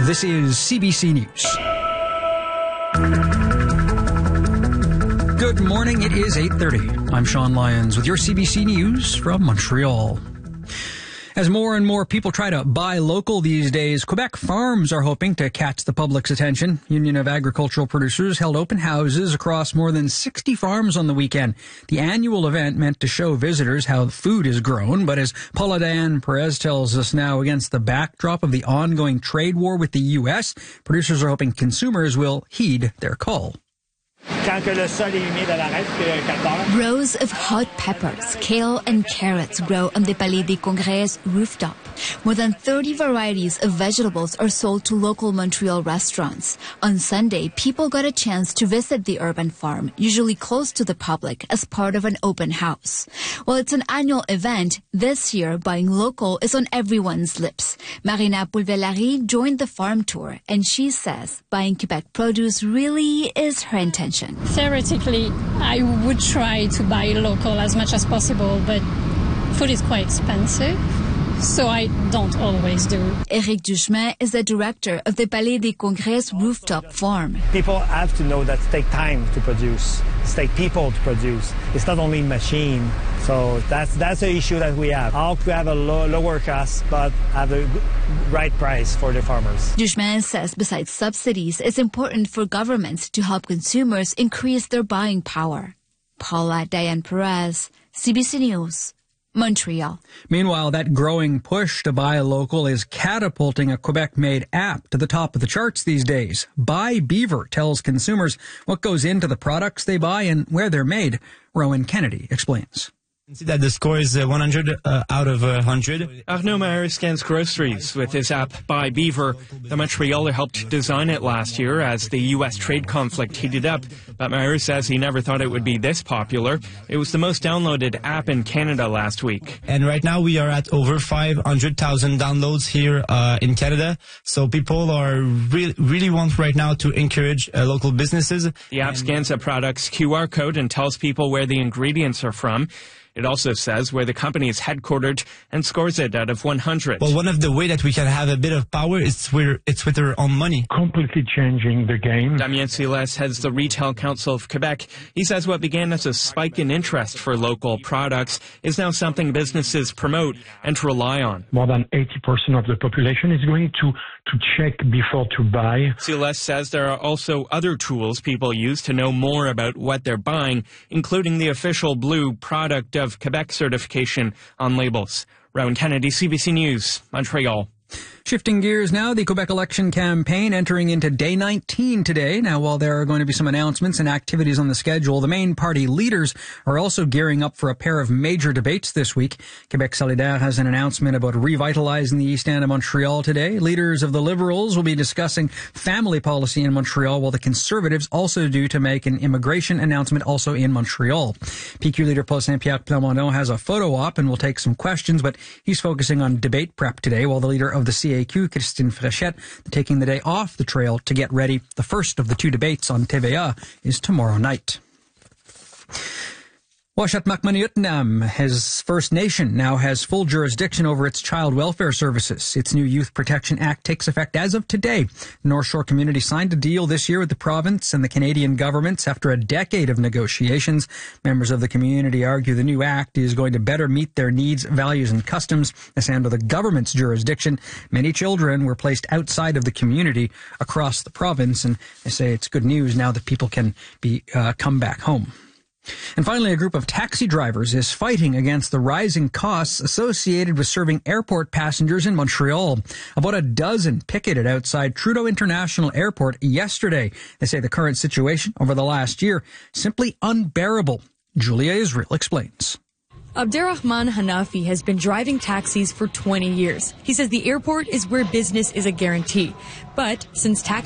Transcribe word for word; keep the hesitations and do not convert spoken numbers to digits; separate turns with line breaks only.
This is C B C News. Good morning. It is eight thirty. I'm Sean Lyons with your C B C News from Montreal. As more and more people try to buy local these days, Quebec farms are hoping to catch the public's attention. Union of Agricultural Producers held open houses across more than sixty farms on the weekend. The annual event meant to show visitors how food is grown, but as Paula Diane Perez tells us now, against the backdrop of the ongoing trade war with the U S, producers are hoping consumers will heed their call.
Rows of hot peppers, kale and carrots grow on the Palais des Congrès rooftop. More than thirty varieties of vegetables are sold to local Montreal restaurants. On Sunday, people got a chance to visit the urban farm, usually close to the public, as part of an open house. While it's an annual event, this year buying local is on everyone's lips. Marina Pulvelari joined the farm tour, and she says buying Quebec produce really is her intention.
Theoretically, I would try to buy local as much as possible, but food is quite expensive, so I don't always do.
Eric Duchemin is the director of the Palais des Congrès rooftop farm.
People have to know that it takes time to produce. It takes people to produce. It's not only machine. So that's that's the issue that we have. How to have a low, lower cost, but have the right price for the farmers.
Duchemin says besides subsidies, it's important for governments to help consumers increase their buying power. Paula Diane Perez, C B C News, Montreal.
Meanwhile, that growing push to buy local is catapulting a Quebec-made app to the top of the charts these days. Buy Beaver tells consumers what goes into the products they buy and where they're made. Rowan Kennedy explains.
You can see that the score is uh, one hundred uh, out of uh, one hundred.
Arnaud Maher scans groceries with his app Buy Beaver. The Montrealer helped design it last year as the U S trade conflict heated up, but Maher says he never thought it would be this popular. It was the most downloaded app in Canada last week.
And right now we are at over five hundred thousand downloads here uh, in Canada. So people are really, really want right now to encourage uh, local businesses.
The app scans a product's Q R code and tells people where the ingredients are from. It also says where the company is headquartered and scores it out of one hundred.
Well, one of the way that we can have a bit of power is where it's with our own money.
Completely changing the game.
Damien Siles heads the Retail Council of Quebec. He says what began as a spike in interest for local products is now something businesses promote and to rely on.
More than eighty percent of the population is going to, to check before to buy.
Siles says there are also other tools people use to know more about what they're buying, including the official blue product of Quebec certification on labels. Rowan Kennedy, C B C News, Montreal.
Shifting gears now, the Quebec election campaign entering into day nineteen today. Now, while there are going to be some announcements and activities on the schedule, the main party leaders are also gearing up for a pair of major debates this week. Quebec Solidaire has an announcement about revitalizing the East End of Montreal today. Leaders of the Liberals will be discussing family policy in Montreal, while the Conservatives also due to make an immigration announcement also in Montreal. P Q leader Paul Saint-Pierre Plamondon has a photo op and will take some questions, but he's focusing on debate prep today, while the leader of the C A Q, Christine Fréchette, taking the day off the trail to get ready. The first of the two debates on T V A is tomorrow night. Uashat Makmaniutnam, his First Nation, now has full jurisdiction over its child welfare services. Its new Youth Protection Act takes effect as of today. The North Shore community signed a deal this year with the province and the Canadian governments after a decade of negotiations. Members of the community argue the new act is going to better meet their needs, values, and customs. As under the government's jurisdiction, many children were placed outside of the community across the province, and they say it's good news now that people can be uh, come back home. And finally, a group of taxi drivers is fighting against the rising costs associated with serving airport passengers in Montreal. About a dozen picketed outside Trudeau International Airport yesterday. They say the current situation over the last year simply unbearable. Julia Israel explains.
Abderrahman Hanafi has been driving taxis for twenty years. He says the airport is where business is a guarantee. But since taxi